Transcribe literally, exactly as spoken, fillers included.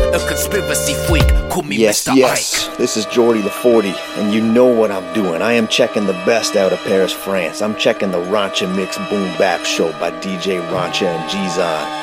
a conspiracy freak. Call me Yes, Mister yes, Ike. this is Jordy the forty, and you know what I'm doing. I am checking the best out of Paris, France. I'm checking the Rancha Mix Boom Bap Show by D J Rancha and G-Zon.